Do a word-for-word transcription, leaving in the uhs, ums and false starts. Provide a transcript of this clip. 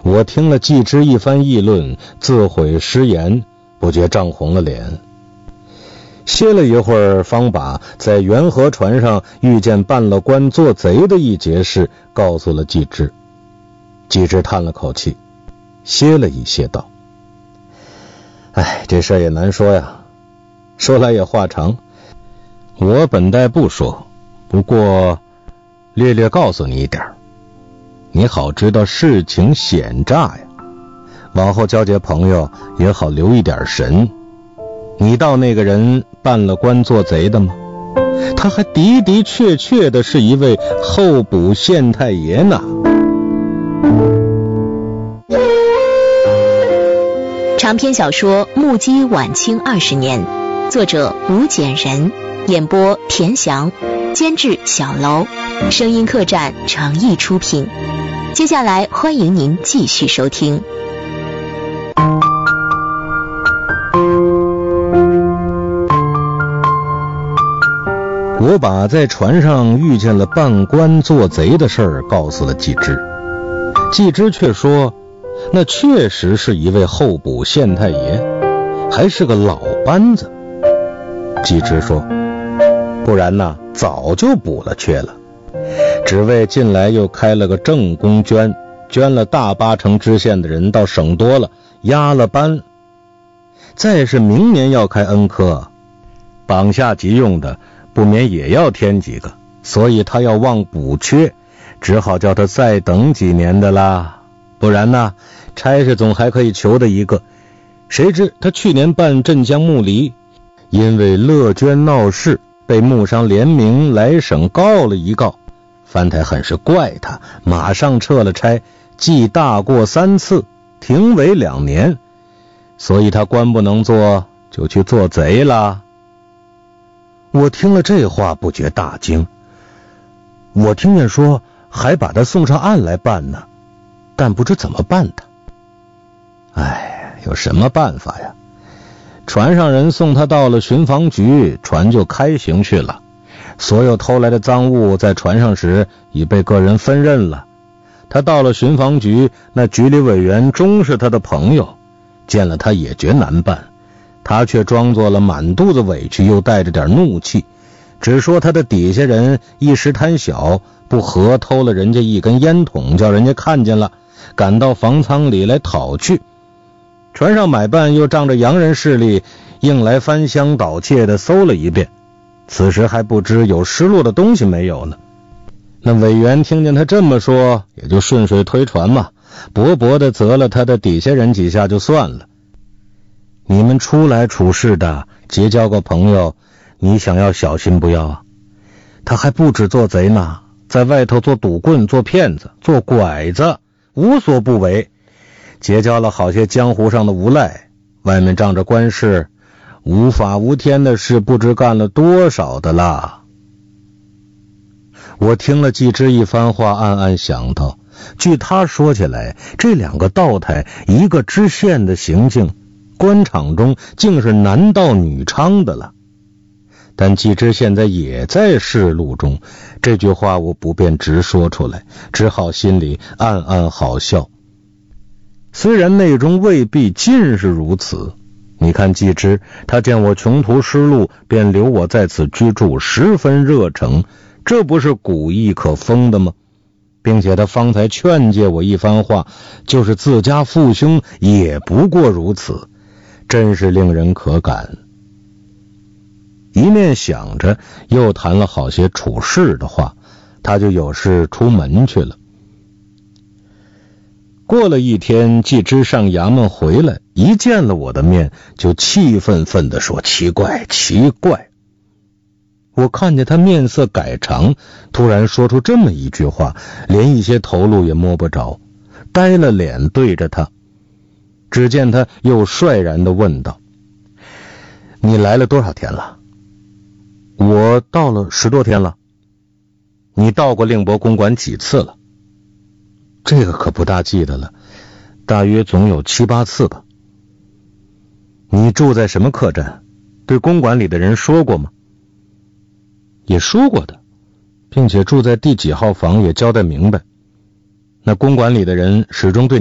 我听了季之一番议论，自悔失言，不觉涨红了脸。歇了一会儿，方把在元和船上遇见办了官做贼的一节事告诉了季之。季之叹了口气，歇了一歇道：哎，这事也难说呀，说来也话长，我本待不说，不过略略告诉你一点，你好知道事情险诈呀，往后交结朋友也好留一点神。你道那个人办了官做贼的吗？他还的的确确的是一位候补县太爷呢。 长篇小说《目击晚清二十年》，作者吴简人，演播田翔，监制小楼，声音客栈诚意出品。接下来欢迎您继续收听。 我把在船上遇见了办官做贼的事儿告诉了季之，季之却说那确实是一位候补县太爷，还是个老班子。季之说，不然呢早就补了缺了，只为近来又开了个正宫捐，捐了大八成知县的人倒省多了，压了班。再是明年要开恩科，绑下急用的不免也要添几个，所以他要望补缺，只好叫他再等几年的啦。不然呢差事总还可以求的一个。谁知他去年办镇江木犁，因为乐捐闹事，被木商联名来省告了一告，藩台很是怪他，马上撤了差，记大过三次，停为两年，所以他官不能做，就去做贼了。我听了这话不觉大惊，我听见说还把他送上岸来办呢，但不知怎么办他。哎，有什么办法呀？船上人送他到了巡防局，船就开行去了。所有偷来的赃物在船上时已被个人分认了。他到了巡防局，那局里委员终是他的朋友，见了他也觉难办，他却装作了满肚子委屈，又带着点怒气，只说他的底下人一时贪小，不和偷了人家一根烟筒，叫人家看见了，赶到房舱里来讨去。船上买办又仗着洋人势力，硬来翻箱倒窃的搜了一遍，此时还不知有失落的东西没有呢。那委员听见他这么说，也就顺水推船嘛，薄薄的责了他的底下人几下就算了。你们出来处事的，结交个朋友，你想要小心不要啊？他还不止做贼呢，在外头做赌棍，做骗子，做拐子，无所不为，结交了好些江湖上的无赖，外面仗着官事，无法无天的事不知干了多少的啦。我听了季之一番话，暗暗想到，据他说起来，这两个道台，一个知县的行径，官场中竟是男盗女娼的了。但季之现在也在仕路中，这句话我不便直说出来，只好心里暗暗好笑。虽然内中未必尽是如此，你看季之，他见我穷途失路，便留我在此居住，十分热诚，这不是古意可封的吗？并且他方才劝诫我一番话，就是自家父兄也不过如此，真是令人可感。一面想着，又谈了好些处事的话，他就有事出门去了。过了一天，季之上衙门回来，一见了我的面，就气愤愤地说：奇怪奇怪。我看见他面色改常，突然说出这么一句话，连一些头路也摸不着，呆了脸对着他。只见他又率然地问道：你来了多少天了？我到了十多天了。你到过令伯公馆几次了？这个可不大记得了，大约总有七八次吧。你住在什么客栈？对公馆里的人说过吗？也说过的，并且住在第几号房也交代明白。那公馆里的人始终对